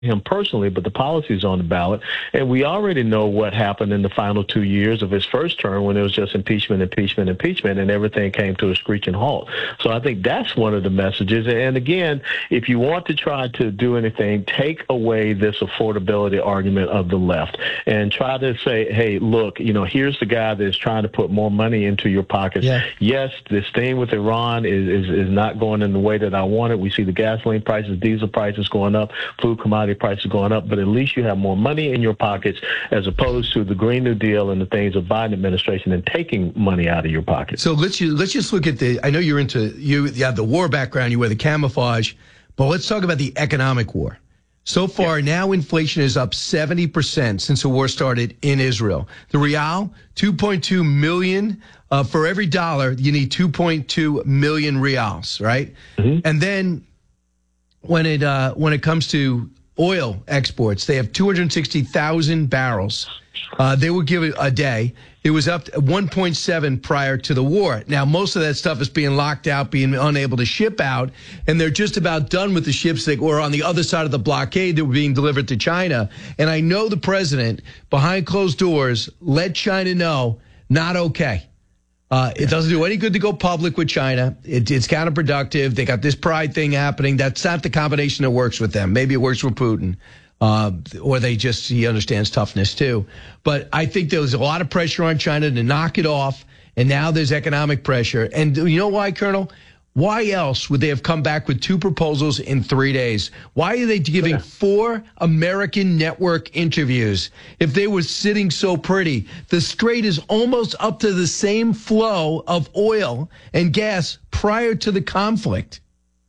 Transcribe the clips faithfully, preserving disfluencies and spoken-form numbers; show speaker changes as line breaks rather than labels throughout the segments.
him personally, but the policy's on the ballot. And we already know what happened in the final two years of his first term when it was just impeachment, impeachment, impeachment, and everything came to a screeching halt. So I think that's one of the messages. And again, if you want to try to do anything, take away this affordability argument of the left and try to say, hey, look, you know, here's the guy that's trying to put more money into your pockets.
Yeah.
Yes, this thing with Iran is, is, is not going in the way that I wanted. We see the gasoline prices, diesel prices going up, food commodity prices going up, but at least you have more money in your pockets as opposed to the Green New Deal and the things of Biden administration and taking money out of your pocket.
So let's just, let's just look at the, I know you're into, you, you have the war background, you wear the camouflage, but let's talk about the economic war. So far, yeah. Now inflation is up seventy percent since the war started in Israel. The real, two point two million. Uh, for every dollar, you need two point two million reals, right? Mm-hmm. And then when it uh, when it comes to oil exports, they have two hundred sixty thousand barrels. Uh, they would give it a day. It was up to one point seven prior to the war. Now, most of that stuff is being locked out, being unable to ship out, and they're just about done with the ships that were on the other side of the blockade that were being delivered to China. And I know the president, behind closed doors, let China know, not okay. Uh, it doesn't do any good to go public with China. It, it's counterproductive. They got this pride thing happening. That's not the combination that works with them. Maybe it works with Putin. Uh, or they just, he understands toughness too. But I think there was a lot of pressure on China to knock it off, and now there's economic pressure. And you know why, Colonel? Why else would they have come back with two proposals in three days? Why are they giving four American network interviews if they were sitting so pretty? The Strait is almost up to the same flow of oil and gas prior to the conflict.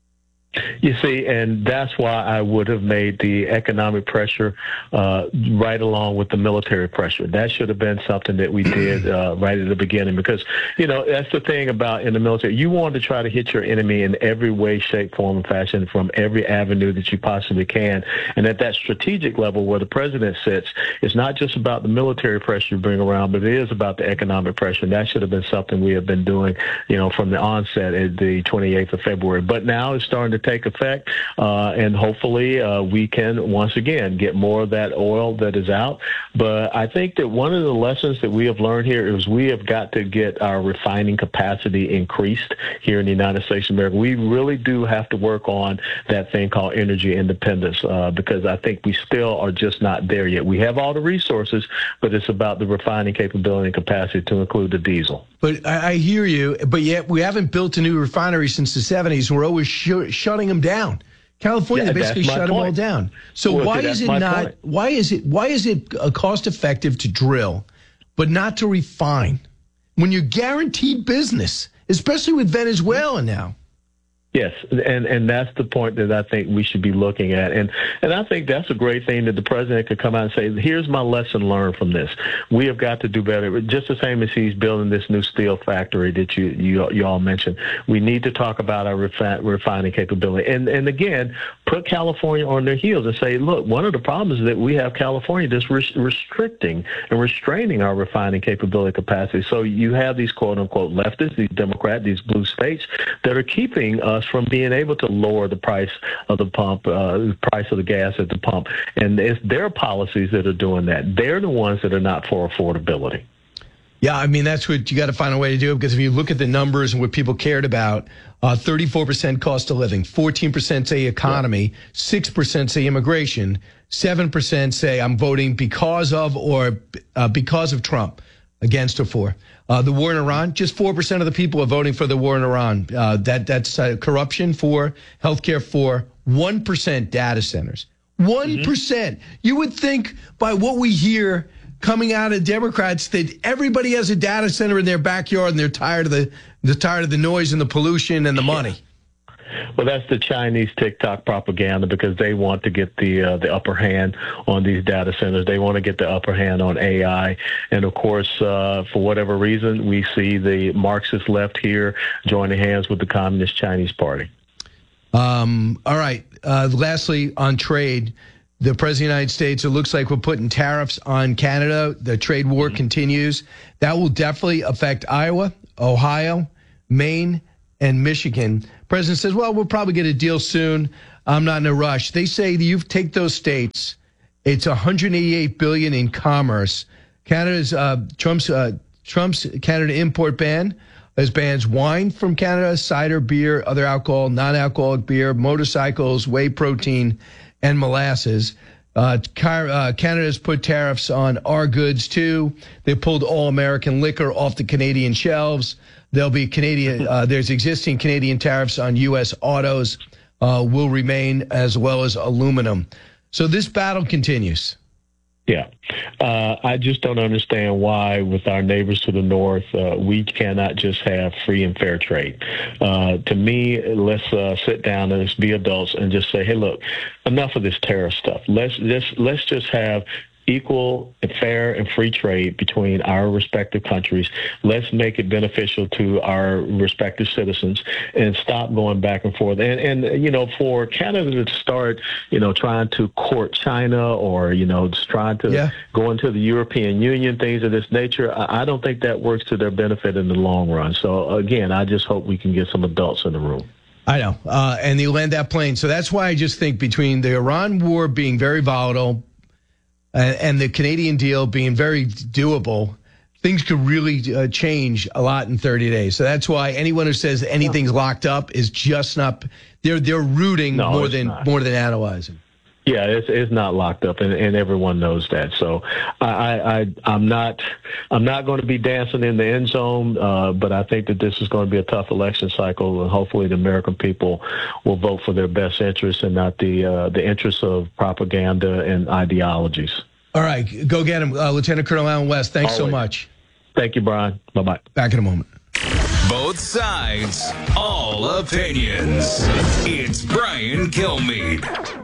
You see, and that's why I would have made the economic pressure uh, right along with the military pressure. That should have been something that we did uh, right at the beginning because, you know, that's the thing about in the military. You want to try to hit your enemy in every way, shape, form, and fashion from every avenue that you possibly can. And at that strategic level where the president sits, it's not just about the military pressure you bring around, but it is about the economic pressure. And that should have been something we have been doing, you know, from the onset at the twenty-eighth of February. But now it's starting to take effect, uh, and hopefully uh, we can once again get more of that oil that is out. But I think that one of the lessons that we have learned here is we have got to get our refining capacity increased here in the United States of America. We really do have to work on that thing called energy independence uh, because I think we still are just not there yet. We have all the resources, but it's about the refining capability and capacity to include the diesel.
But I, I hear you, but yet we haven't built a new refinery since the seventies. We're always sh- shutting them down. California, yeah, they basically shut point. them all down. So well, why see, is it not? Point. Why is it? Why is it uh, cost effective to drill, but not to refine? When you're guaranteed business, especially with Venezuela now.
Yes, and and that's the point that I think we should be looking at. And and I think that's a great thing that the president could come out and say, here's my lesson learned from this. We have got to do better. Just the same as he's building this new steel factory that you you, you all mentioned. We need to talk about our refi- refining capability. And, and again, put California on their heels and say, look, one of the problems is that we have California just res- restricting and restraining our refining capability capacity. So you have these quote-unquote leftists, these Democrats, these blue states that are keeping us from being able to lower the price of the pump, uh, the price of the gas at the pump. And it's their policies that are doing that. They're the ones that are not for affordability.
Yeah, I mean, that's what you got to find a way to do, because if you look at the numbers and what people cared about, uh, thirty-four percent cost of living, fourteen percent say economy, six percent say immigration, seven percent say I'm voting because of or uh, because of Trump, against or for. Uh, the war in Iran, just four percent of the people are voting for the war in Iran. Uh, that That's uh, corruption for, healthcare for, one percent data centers. one percent. Mm-hmm. You would think by what we hear coming out of Democrats that everybody has a data center in their backyard and they're tired of the they're tired of the noise and the pollution and the money.
Well, that's the Chinese TikTok propaganda, because they want to get the uh, the upper hand on these data centers. They want to get the upper hand on A I. And, of course, uh, for whatever reason, we see the Marxist left here joining hands with the Communist Chinese Party.
Um, all right. Uh, lastly, on trade, the President of the United States, it looks like we're putting tariffs on Canada. The trade war mm-hmm. continues. That will definitely affect Iowa, Ohio, Maine, and Michigan. President says, well, we'll probably get a deal soon. I'm not in a rush. They say you take those states, it's one hundred eighty-eight billion dollars in commerce. Canada's uh, Trump's uh, Trump's Canada import ban has bans wine from Canada, cider, beer, other alcohol, non-alcoholic beer, motorcycles, whey protein, and molasses. Uh, uh, Canada's put tariffs on our goods too. They pulled all American liquor off the Canadian shelves. There'll be Canadian. Uh, there's existing Canadian tariffs on U S autos uh, will remain, as well as aluminum. So this battle continues.
Yeah. Uh, I just don't understand why, with our neighbors to the north, uh, we cannot just have free and fair trade. Uh, to me, let's uh, sit down and let's be adults and just say, hey, look, enough of this tariff stuff. Let's just, let's just have equal, fair, and free trade between our respective countries. Let's make it beneficial to our respective citizens and stop going back and forth. And, and you know, for Canada to start, you know, trying to court China or, you know, just trying to yeah. go into the European Union, things of this nature, I, I don't think that works to their benefit in the long run. So, again, I just hope we can get some adults in the room.
I know. Uh, and they land that plane. So that's why I just think between the Iran war being very volatile, Uh, and the Canadian deal being very doable, things could really uh, change a lot in thirty days. So that's why anyone who says anything's locked up is just not. They're they're rooting no, more than not. more than analyzing.
Yeah, it's it's not locked up, and, and everyone knows that. So I, I I'm not I'm not going to be dancing in the end zone, uh, but I think that this is going to be a tough election cycle, and hopefully the American people will vote for their best interests and not the uh, the interests of propaganda and ideologies.
All right, go get him, uh, Lieutenant Colonel Allen West. Thanks
Always.
so much.
Thank you, Brian. Bye bye.
Back in a moment.
Both sides, all opinions. It's Brian Kilmeade.